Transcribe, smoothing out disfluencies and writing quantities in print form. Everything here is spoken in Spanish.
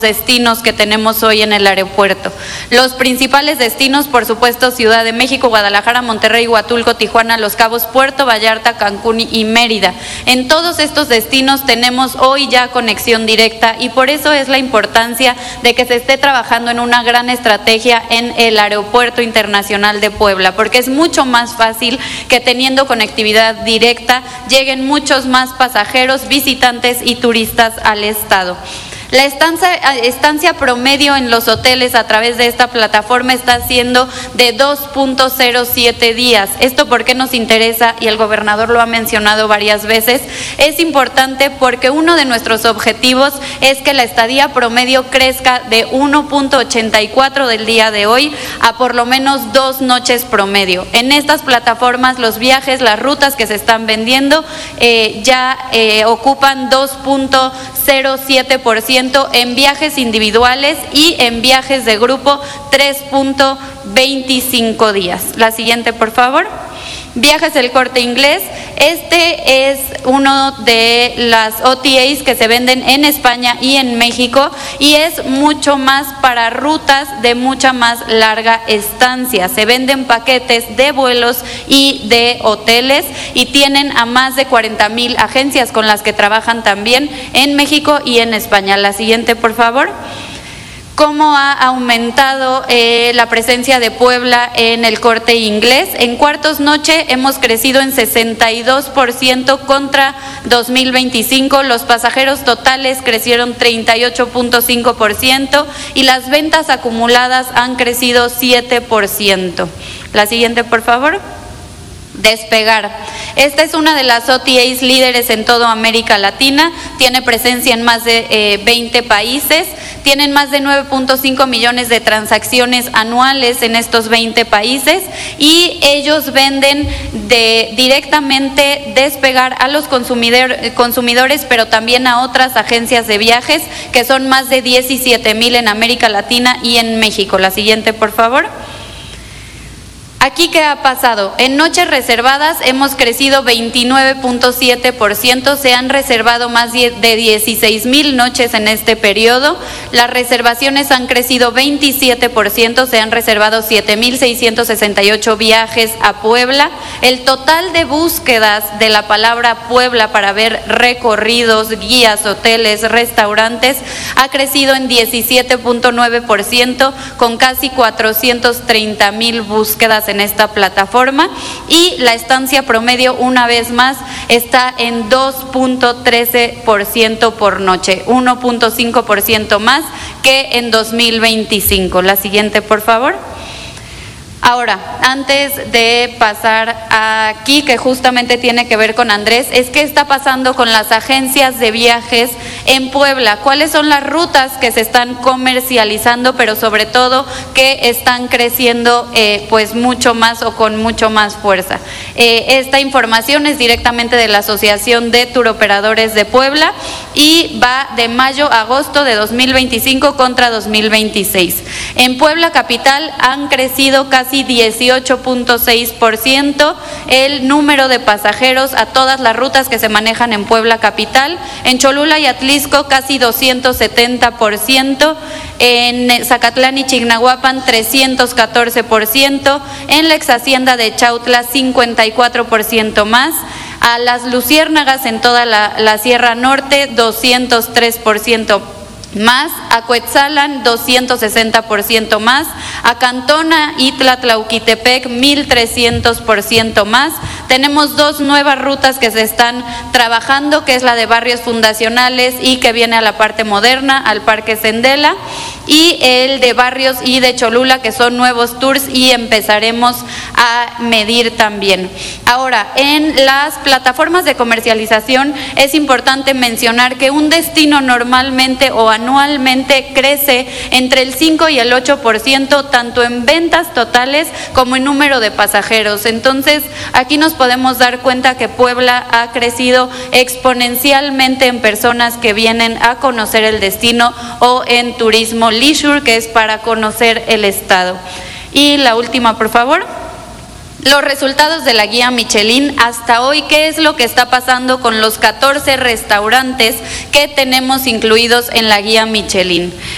destinos que tenemos hoy en el aeropuerto. Los principales destinos, por supuesto, Ciudad de México, Guadalajara, Monterrey, Huatulco, Tijuana, Los Cabos, Puerto Vallarta, Cancún y Mérida. En todos estos destinos tenemos hoy ya conexión directa y por eso es la importancia de que se esté trabajando en una gran estrategia en el Aeropuerto Internacional de Puebla, porque es mucho más fácil que teniendo conectividad directa lleguen muchos más pasajeros, visitantes y turistas al estado. La estancia promedio en los hoteles a través de esta plataforma está siendo de 2.07 días. ¿Esto por qué nos interesa? Y el gobernador lo ha mencionado varias veces. Es importante porque uno de nuestros objetivos es que la estadía promedio crezca de 1.84 del día de hoy a por lo menos 2 noches promedio. En estas plataformas los viajes, las rutas que se están vendiendo ya ocupan 2.07%. En viajes individuales y en viajes de grupo 3.25 días. La siguiente, por favor. Viajes El Corte Inglés. Este es uno de las OTAs que se venden en España y en México y es mucho más para rutas de mucha más larga estancia. Se venden paquetes de vuelos y de hoteles y tienen a más de 40,000 agencias con las que trabajan también en México y en España. La siguiente, por favor. ¿Cómo ha aumentado la presencia de Puebla en El Corte Inglés? En cuartos noche hemos crecido en 62% contra 2025, los pasajeros totales crecieron 38.5% y las ventas acumuladas han crecido 7%. La siguiente, por favor. Despegar. Esta es una de las OTAs líderes en toda América Latina, tiene presencia en más de 20 países, tienen más de 9.5 millones de transacciones anuales en estos 20 países y ellos venden directamente Despegar a los consumidores, pero también a otras agencias de viajes, que son más de 17,000 en América Latina y en México. La siguiente, por favor. Aquí, ¿qué ha pasado? En noches reservadas hemos crecido 29.7%, se han reservado más de 16,000 noches en este periodo, las reservaciones han crecido 27%, se han reservado 7,668 viajes a Puebla, el total de búsquedas de la palabra Puebla para ver recorridos, guías, hoteles, restaurantes, ha crecido en 17.9% con casi 430,000 búsquedas en esta plataforma y la estancia promedio una vez más está en 2.13% por noche, 1.5% más que en 2025. La siguiente, por favor. Ahora, antes de pasar aquí, que justamente tiene que ver con Andrés, es qué está pasando con las agencias de viajes en Puebla, cuáles son las rutas que se están comercializando, pero sobre todo que están creciendo pues mucho más o con mucho más fuerza. Esta información es directamente de la Asociación de Turoperadores de Puebla y va de mayo a agosto de 2025 contra 2026. En Puebla capital han crecido casi 18.6% el número de pasajeros a todas las rutas que se manejan en Puebla capital, en Cholula y Atlisco casi 270%, en Zacatlán y Chignahuapan 314%, en la ex hacienda de Chautla 54% más, a las luciérnagas en toda la Sierra Norte 203% más, a Cuetzalan 260% más, a Cantona y Tlatlauquitepec 1,300% más. Tenemos 2 nuevas rutas que se están trabajando, que es la de barrios fundacionales y que viene a la parte moderna, al Parque Sendela, y el de barrios y de Cholula, que son nuevos tours y empezaremos a medir también. Ahora, en las plataformas de comercialización es importante mencionar que un destino normalmente o anualmente crece entre el 5 y el 8%, tanto en ventas totales como en número de pasajeros. Entonces, aquí nos podemos dar cuenta que Puebla ha crecido exponencialmente en personas que vienen a conocer el destino o en turismo leisure, que es para conocer el estado. Y la última, por favor. Los resultados de la guía Michelin hasta hoy, ¿qué es lo que está pasando con los 14 restaurantes que tenemos incluidos en la guía Michelin?